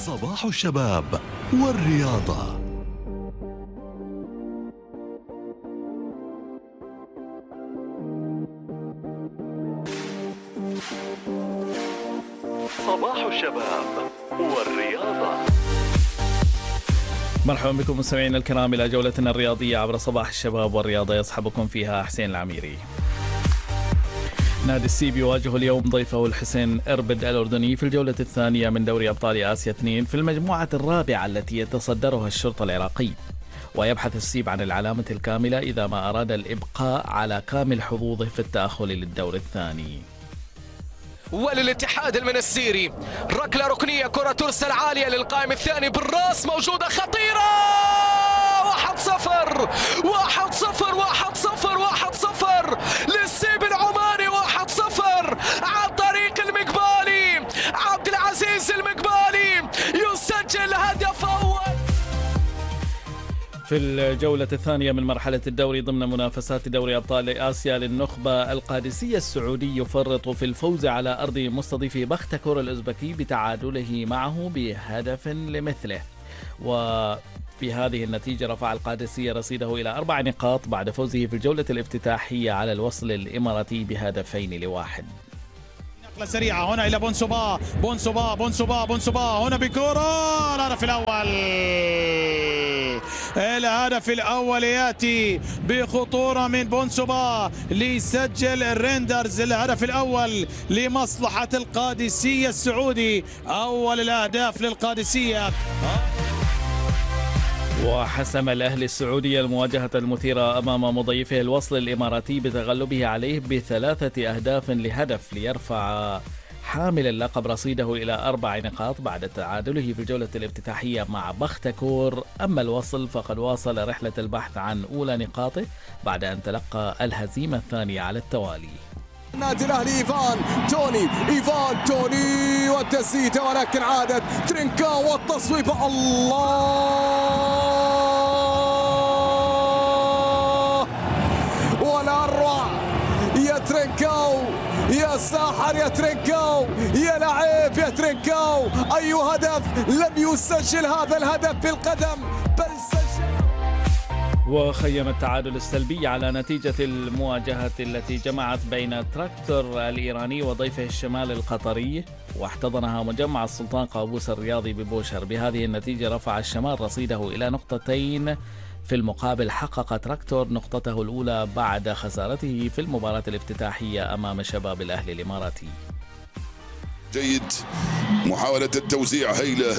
صباح الشباب والرياضة. صباح الشباب والرياضة. مرحبا بكم مستمعينا الكرام إلى جولتنا الرياضية عبر صباح الشباب والرياضة، يصحبكم فيها حسين العميري. نادي السيب يواجه اليوم ضيفه الحسين إربد الأردني في الجولة الثانية من دوري أبطال آسيا 2 في المجموعة الرابعة التي يتصدرها الشرطة العراقي، ويبحث السيب عن العلامة الكاملة إذا ما أراد الإبقاء على كامل حظوظه في التأهل للدور الثاني. وللاتحاد المنستيري ركلة ركنية، كرة ترسل عالية للقائم الثاني بالراس، موجودة خطيرة، 1-0 1-0 1-0 1-0 للسيب العماني، 1-0 عن طريق المقبالي، عبد العزيز المقبالي يسجل هدف أول. في الجولة الثانية من مرحلة الدوري ضمن منافسات دوري أبطال آسيا للنخبة، القادسية السعودي يفرط في الفوز على أرض مستضيف بختكور الأوزبكي بتعادله معه بهدف لمثله، وفي هذه النتيجة رفع القادسية رصيده إلى 4 نقاط بعد فوزه في الجولة الافتتاحية على الوصل الإماراتي ب2-1. نقلة سريعة هنا إلى بونسوبا هنا بكرة. الهدف الأول يأتي بخطورة من بونسوبا ليسجل الريندرز الهدف الأول لمصلحة القادسية السعودي، أول الأهداف للقادسية. وحسم الأهلي السعودي المواجهة المثيرة أمام مضيفه الوصل الإماراتي بتغلبه عليه ب3 أهداف لهدف ليرفع حامل اللقب رصيده إلى 4 نقاط بعد تعادله في الجولة الافتتاحية مع بختكور. أما الوصل فقد واصل رحلة البحث عن أولى نقاطه بعد أن تلقى الهزيمة الثانية على التوالي. نادي الأهلي إيفان توني والتسديدة، ولكن عادت ترينكا والتصويب. الله ولا أروع يا ترينكاو، يا ساحر يا ترينكاو، يا لعيب يا ترينكاو. أي هدف لم يسجل هذا الهدف بالقدم، بل سجل. وخيم التعادل السلبي على نتيجة المواجهة التي جمعت بين تراكتور الإيراني وضيفه الشمال القطري، واحتضنها مجمع السلطان قابوس الرياضي ببوشهر. بهذه النتيجة رفع الشمال رصيده إلى 2 نقطة، في المقابل حقق تراكتور نقطته الأولى بعد خسارته في المباراة الافتتاحية أمام شباب الأهلي الإماراتي. جيد، محاولة التوزيع، هيلة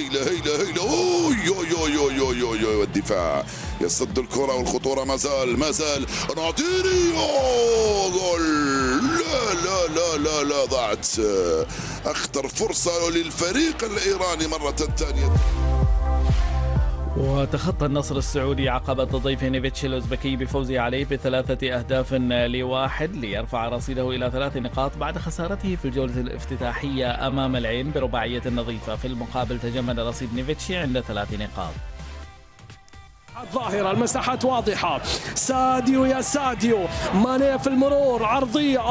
والدفاع يصد الكرة والخطورة ما زال ناطيري. جول. لا ضاعت أخطر فرصة للفريق الإيراني مرة ثانية. وتخطى النصر السعودي عقبة ضيفه نيفيتش الأوزبكي بفوزه عليه ب3 أهداف-1 ليرفع رصيده إلى 3 نقاط بعد خسارته في الجولة الافتتاحية أمام العين برباعية نظيفة. في المقابل تجمد رصيد نيفيتش عند 3 نقاط. ظاهرة، المساحات واضحة، ساديو يا ساديو، ماني في المرور، عرضية،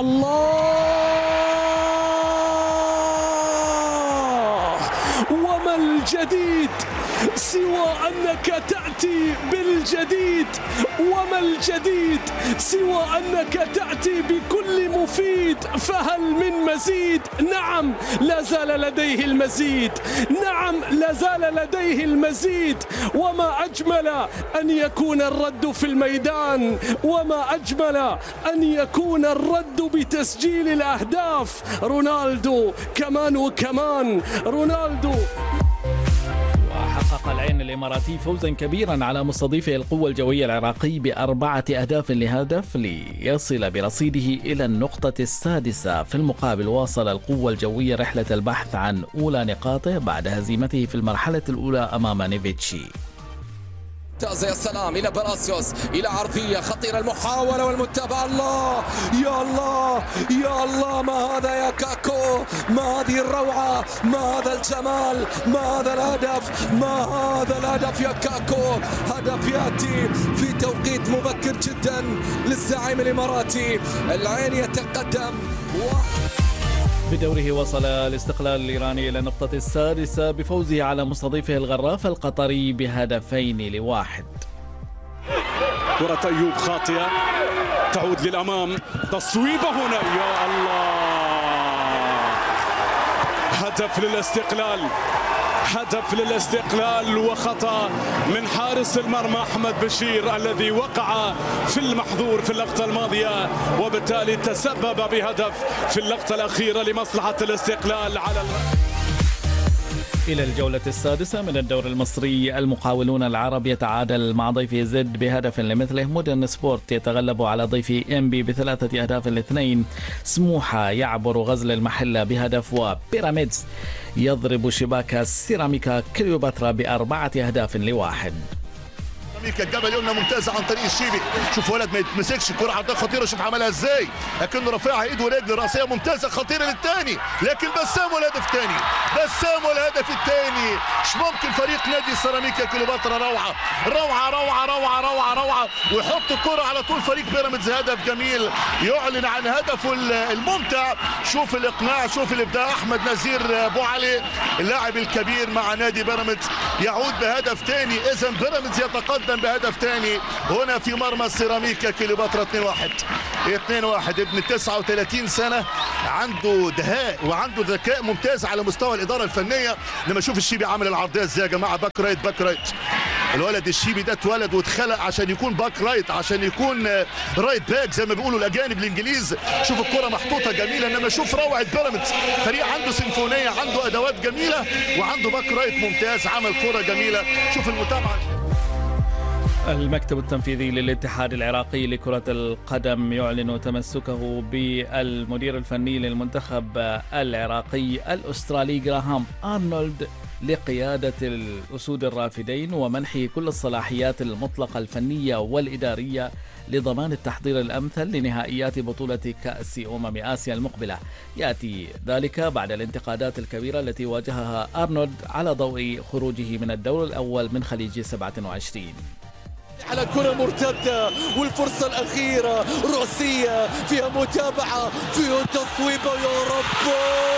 الله، وما الجديد سوى أنك تأتي بالجديد، وما الجديد سوى أنك تأتي بكل مفيد، فهل من مزيد؟ نعم لا زال لديه المزيد، وما أجمل أن يكون الرد في الميدان، وما أجمل أن يكون الرد بتسجيل الأهداف. رونالدو كمان رونالدو. حقق العين الإماراتي فوزا كبيرا على مستضيفه القوة الجوية العراقي ب4 أهداف لهدف ليصل برصيده إلى النقطة السادسة. في المقابل واصل القوة الجوية رحلة البحث عن أولى نقاطه بعد هزيمته في المرحلة الأولى أمام نيفيتشي. يا سلام إلى براسيوس، إلى عرضية خطيرة، المحاولة والمتابعة. الله يا الله ما هذا يا كاكو، ما هذه الروعة، ما هذا الجمال، ما هذا الهدف يا كاكو. هدف يأتي في توقيت مبكر جدا للزعيم الإماراتي. العين يتقدم بدوره وصل الاستقلال الإيراني إلى النقطة السادسة بفوزه على مستضيفه الغراف القطري ب2-1. كرة أيوب خاطئة تعود للأمام، تصويبة هنا يا الله، هدف للاستقلال، هدف للاستقلال وخطأ من حارس المرمى أحمد بشير الذي وقع في المحظور في اللقطة الماضية، وبالتالي تسبب بهدف في اللقطة الأخيرة لمصلحة الاستقلال. إلى الجولة السادسة من الدور المصري، المقاولون العرب يتعادل مع ضيفه زد بهدف لمثله. مودرن سبورت يتغلب على ضيفه إنبي ب3-2. سموحة يعبر غزل المحلة بهدف، وبيراميدز يضرب شباك سيراميكا كليوباترا ب4-1. سيراميكا الجبل يمنى ممتازه عن طريق الشيبي، شوف ولد ما يتمسكش، الكره عندها خطيره، شوف عملها ازاي، لكنه رافعها ايد ورجل راسيه ممتازه خطيره للثاني، لكن بسام والهدف الثاني، بسام والهدف الثاني. مش ممكن فريق نادي سيراميكا كليوباترا روعه روعه روعه روعه روعه روعه، ويحط الكره على طول فريق بيراميدز. هدف جميل يعلن عن هدفه الممتع. شوف الاقناع، شوف الابداع. احمد نزير ابو علي اللاعب الكبير مع نادي بيراميدز يعود بهدف ثاني، اذا بيراميدز يتقدم بهدف ثاني هنا في مرمى سيراميكا كليوباترا. 2-1. ابن 39 سنة عنده دهاء وعنده ذكاء ممتاز على مستوى الإدارة الفنية. لما اشوف الشيبي عامل العرضية ازاي يا جماعة، باك رايت باك رايت. الولد الشيبي ده اتولد واتخلق عشان يكون باك رايت، عشان يكون رايت باك زي ما بيقولوا الأجانب الإنجليز. شوف الكرة محطوطة جميلة، انما شوف روعة بيراميدز، فريق عنده سيمفونية، عنده أدوات جميلة وعنده باك رايت ممتاز، عمل كرة جميلة. شوف المتابعة. المكتب التنفيذي للاتحاد العراقي لكرة القدم يعلن تمسكه بالمدير الفني للمنتخب العراقي الأسترالي جراهام أرنولد لقيادة الأسود الرافدين، ومنحه كل الصلاحيات المطلقة الفنية والإدارية لضمان التحضير الأمثل لنهائيات بطولة كأس آسيا المقبلة. يأتي ذلك بعد الانتقادات الكبيرة التي واجهها أرنولد على ضوء خروجه من الدور الأول من خليج 27. على كرة مرتدة والفرصة الأخيرة رأسية فيها متابعة فيها تصويبة يا رب.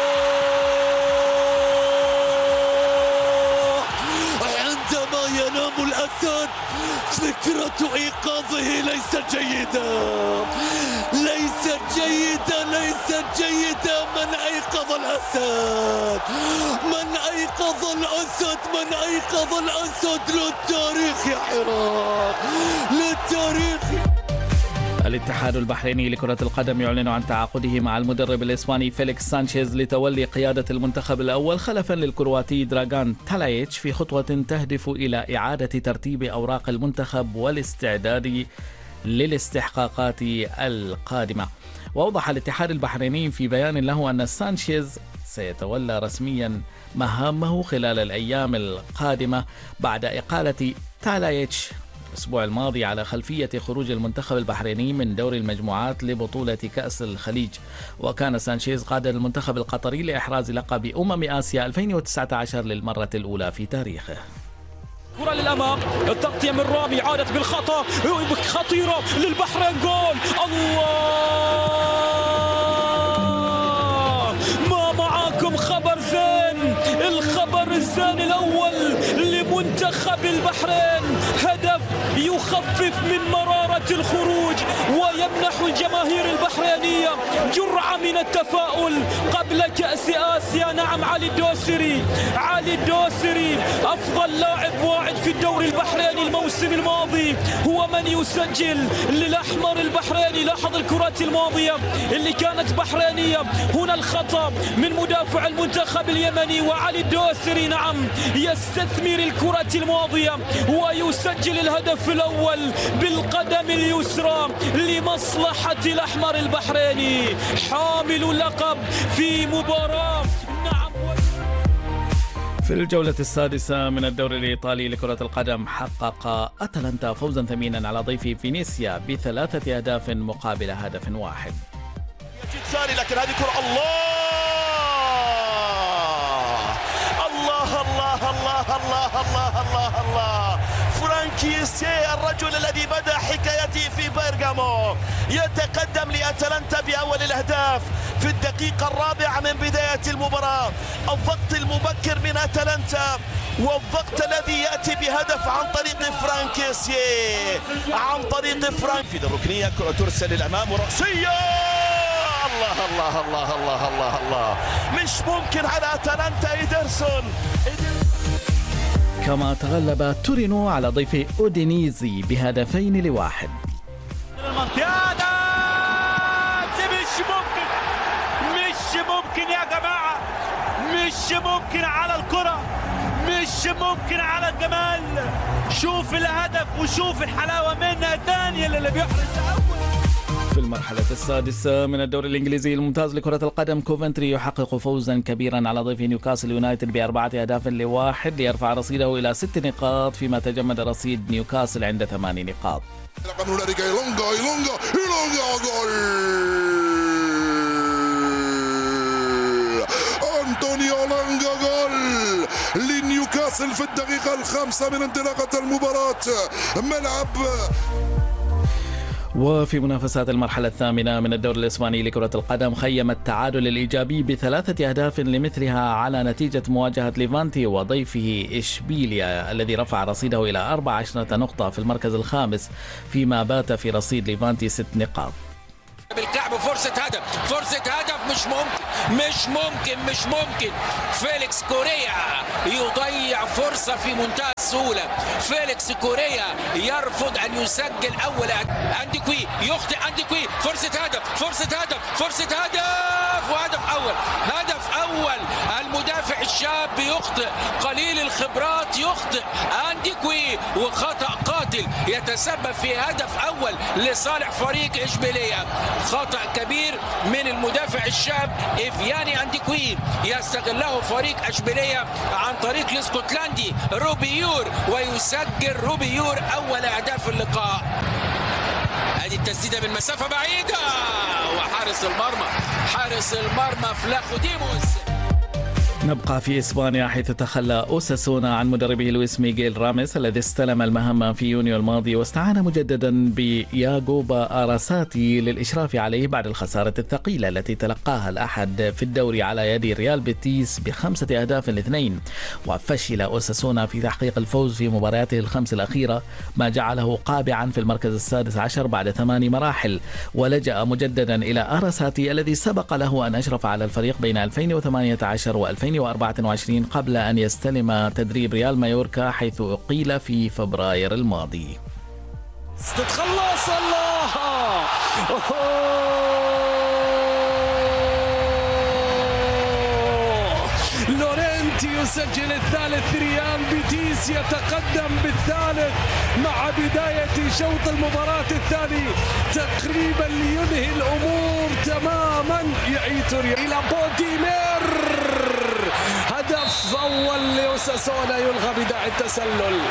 عندما ينام الأسد فكرة إيقاظه ليست جيدة، ليست جيدة، ليست جيدة. من أيقظ الأسد؟ من أيقظ الأسد؟ من أيقظ الأسد؟ للتاريخ يا حراك، للتاريخ. الاتحاد البحريني لكرة القدم يعلن عن تعاقده مع المدرب الإسباني فيليكس سانشيز لتولي قيادة المنتخب الأول خلفا للكرواتي دراغان تالايتش، في خطوة تهدف إلى إعادة ترتيب أوراق المنتخب والاستعداد للاستحقاقات القادمة. وأوضح الاتحاد البحريني في بيان له أن سانشيز سيتولى رسميا مهامه خلال الأيام القادمة بعد إقالة تالايتش الأسبوع الماضي على خلفية خروج المنتخب البحريني من دور المجموعات لبطولة كأس الخليج. وكان سانشيز قادة المنتخب القطري لإحراز لقب آسيا 2019 للمرة الأولى في تاريخه. كرة للأمام، التغطية من رامي عادت بالخطأ، خطيرة للبحرين، جول. الله، ما معاكم خبر زين، الخبر الزين الأول لمنتخب البحرين، هدف يخفف من مرارة الخروج ويمنح الجماهير البحرينية جرعة من التفاؤل قبل كأس آسيا. نعم، علي الدوسري، علي الدوسري أفضل لاعب واعد في الدوري البحريني الموسم الماضي، هو من يسجل للأحمر البحريني. لاحظ الكرات الماضية اللي كانت بحرينية، هنا الخطأ من مدافع المنتخب اليمني، وعلي الدوسري نعم يستثمر الكرة الماضية ويسجل الهدف الأول بالقدم اليسرى لمصلحة الأحمر البحريني، حامل اللقب في مباراة. في الجولة السادسة من الدوري الإيطالي لكرة القدم، حقق أتلانتا فوزا ثمينا على ضيف فينيسيا ب3 أهداف مقابل هدف واحد. ثاني، لكن هذه كرة الله الله الله الله الله الله الله الله فرانكيسي الرجل الذي بدأ حكايته في بيرغامو يتقدم لأتلانتا بأول الأهداف في الدقيقة الرابعة من بداية المباراة. الضغط المبكر من أتلانتا والضغط الذي يأتي بهدف عن طريق فرانكيسي في الركنية. كرة ترسل للأمام ورأسية. الله الله الله الله الله الله، مش ممكن على أتلانتا إيدرسون. كما تغلب تورينو على ضيف أودينيزي ب2-1. مش ممكن يا جماعة، مش ممكن على الكرة، مش ممكن على الجمال. شوف الهدف وشوف الحلاوة من دانيال اللي بيحرز أول. في المرحلة السادسة من الدوري الإنجليزي الممتاز لكرة القدم، كوفنتري يحقق فوزا كبيرا على ضيف نيوكاسل يونايتد ب4-1 ليرفع رصيده إلى 6 نقاط، فيما تجمد رصيد نيوكاسل عند 8 نقاط. أنطونيو لونغا جول لنيوكاسل في الدقيقة 5 من انطلاقة المباراة. ملعب. وفي منافسات المرحلة الثامنة من الدوري الإسباني لكرة القدم، خيم التعادل الإيجابي ب3 أهداف لمثلها على نتيجة مواجهة ليفانتي وضيفه إشبيليا الذي رفع رصيده إلى 14 نقطة في المركز الخامس، فيما بات في رصيد ليفانتي 6 نقاط. بالكعب فرصة هدف، فرصة هدف. مش ممكن فيليكس كوريا يضيع فرصة في منتهى السهولة. فيليكس كوريا يرفض أن يسجل أول. أنديكوي يخطئ، أنديكوي فرصة هدف وهدف أول. المدافع الشاب يخطئ، قليل الخبرات يخطئ أنديكوي، وخطأ قاتل يتسبب في هدف أول لصالح فريق إشبيلية. خطأ كبير من المدافع الشاب إفياني أنديكوي يستغله فريق إشبيلية عن طريق الاسكتلندي روبيور، ويسجل روبيور أول أهداف اللقاء. هذه التسديدة من مسافة بعيدة، وحارس المرمى فلاخوديموس. نبقى في إسبانيا، حيث تخلى أوساسونا عن مدربه لويس ميغيل راميس الذي استلم المهمة في يونيو الماضي، واستعان مجددا بياغوبا أراساتي للإشراف عليه بعد الخسارة الثقيلة التي تلقاها الأحد في الدوري على يد ريال بيتيس ب5-2. وفشل أوساسونا في تحقيق الفوز في مبارياته ال5 الأخيرة، ما جعله قابعا في المركز السادس عشر بعد 8 مراحل، ولجأ مجددا إلى أراساتي الذي سبق له أن أشرف على الفريق بين 2018 و2024 قبل أن يستلم تدريب ريال مايوركا حيث أقيل في فبراير الماضي. تتخلص الله. لورنتي يسجل الثالث، ريال بيتيس يتقدم بالثالث مع بداية شوط المباراة الثاني تقريبا لينهي الأمور تماما. يعيد إلى بوديمير، هدف أول لأوساسونا يلغى بداعي التسلل،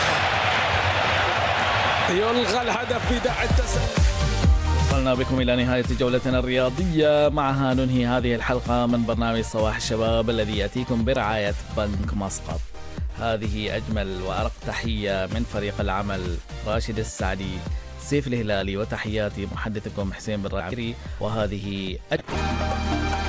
يلغى الهدف بداعي التسلل. وصلنا بكم إلى نهاية جولتنا الرياضية، معها ننهي هذه الحلقة من برنامج صباح الشباب الذي يأتيكم برعاية بنك مسقط. هذه أجمل وأرق تحية من فريق العمل راشد السعدي، سيف الهلالي، وتحياتي محدثكم حسين بن رعيري. وهذه